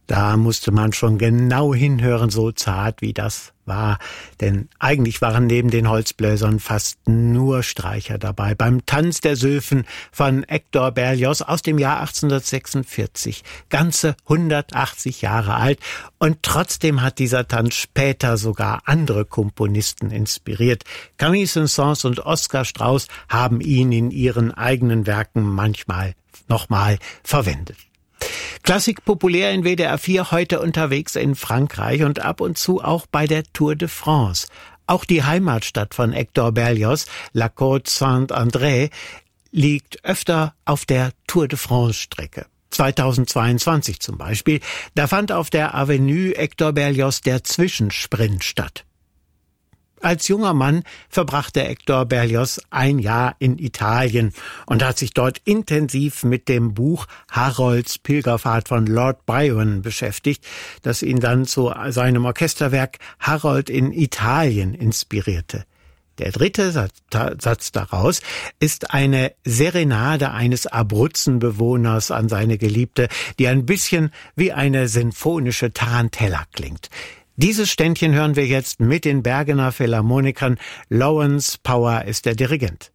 Da musste man schon genau hinhören, so zart wie das war. Denn eigentlich waren neben den Holzbläsern fast nur Streicher dabei. Beim Tanz der Sylphen von Hector Berlioz aus dem Jahr 1846. Ganze 180 Jahre alt. Und trotzdem hat dieser Tanz später sogar andere Komponisten inspiriert. Camille Saint-Saëns und Oskar Strauß haben ihn in ihren eigenen Werken manchmal nochmal verwendet. Klassik populär in WDR 4, heute unterwegs in Frankreich und ab und zu auch bei der Tour de France. Auch die Heimatstadt von Hector Berlioz, La Côte Saint-André, liegt öfter auf der Tour de France-Strecke. 2022 zum Beispiel, da fand auf der Avenue Hector Berlioz der Zwischensprint statt. Als junger Mann verbrachte Hector Berlioz ein Jahr in Italien und hat sich dort intensiv mit dem Buch Harolds Pilgerfahrt von Lord Byron beschäftigt, das ihn dann zu seinem Orchesterwerk Harold in Italien inspirierte. Der dritte Satz daraus ist eine Serenade eines Abruzzenbewohners an seine Geliebte, die ein bisschen wie eine sinfonische Tarantella klingt. Dieses Ständchen hören wir jetzt mit den Bergener Philharmonikern. Lawrence Power ist der Dirigent.